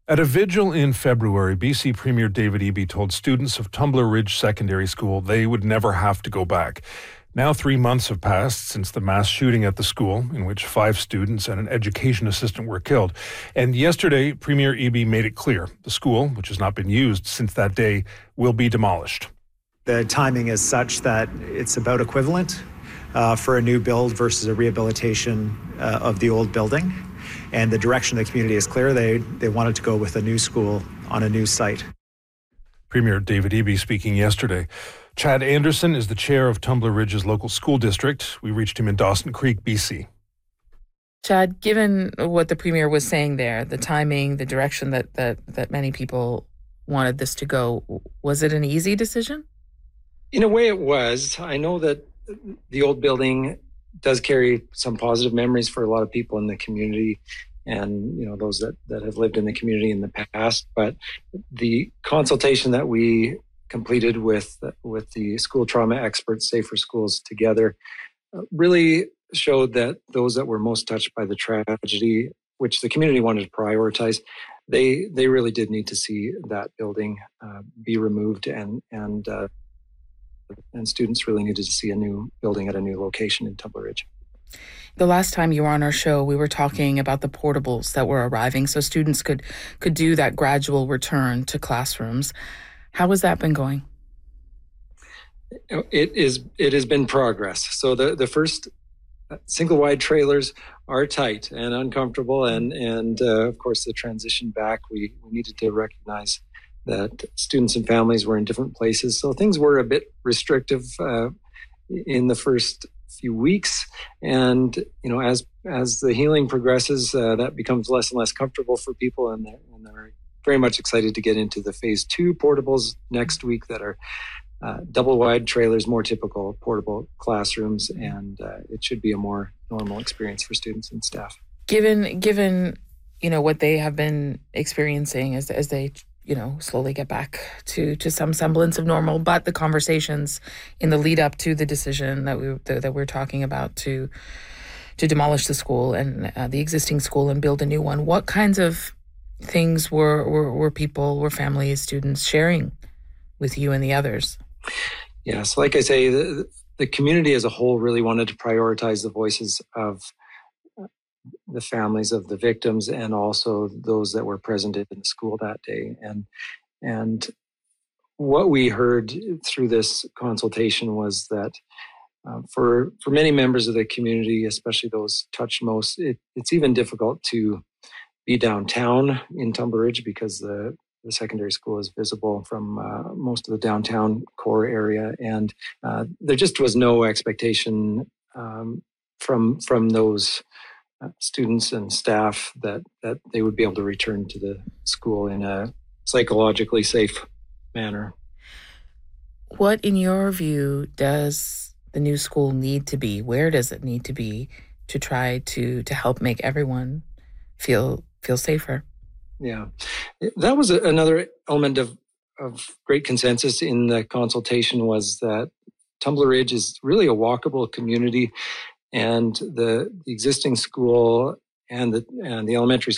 At a vigil in February, BC Premier David Eby told students of Tumbler Ridge Secondary School they would never have to go back. Now 3 months have passed since the mass shooting at the school, in which 5 students and an education assistant were killed. And yesterday, Premier Eby made it clear the school, which has not been used since that day, will be demolished. The timing is such that it's about equivalent for a new build versus a rehabilitation of the old building. And the direction of the community is clear. They wanted to go with a new school on a new site. Premier David Eby speaking yesterday. Chad Anderson is the chair of Tumbler Ridge's local school district. We reached him in Dawson Creek, BC. Chad, given what the Premier was saying there, the timing, the direction that many people wanted this to go, was it an easy decision? In a way it was. I know that the old building does carry some positive memories for a lot of people in the community and, those that have lived in the community in the past. But the consultation that we completed with the school trauma experts, Safer Schools Together, really showed that those that were most touched by the tragedy, which the community wanted to prioritize, they really did need to see that building be removed, and students really needed to see a new building at a new location in Tumbler Ridge. The last time you were on our show, we were talking about the portables that were arriving so students could do that gradual return to classrooms. How has that been going? It has been progress. So the first single-wide trailers are tight and uncomfortable, and of course the transition back, we needed to recognize that students and families were in different places. So things were a bit restrictive in the first few weeks. And, as the healing progresses, that becomes less and less comfortable for people. And they're very much excited to get into the phase 2 portables next week that are double wide trailers, more typical portable classrooms. And it should be a more normal experience for students and staff. Given what they have been experiencing as they slowly get back to some semblance of normal, but the conversations in the lead up to the decision that we're talking about to demolish the school and the existing school and build a new one, what kinds of things were families, students sharing with you and the others? Yes, like I say, the community as a whole really wanted to prioritize the voices of the families of the victims and also those that were present in the school that day. And what we heard through this consultation was that for many members of the community, especially those touched most, it's even difficult to be downtown in Tumbler Ridge because the secondary school is visible from most of the downtown core area. And there just was no expectation from those students and staff that they would be able to return to the school in a psychologically safe manner. What, in your view, does the new school need to be? Where does it need to be to try to help make everyone feel safer? Yeah, that was another element of great consensus in the consultation, was that Tumbler Ridge is really a walkable community. And the existing school and the elementary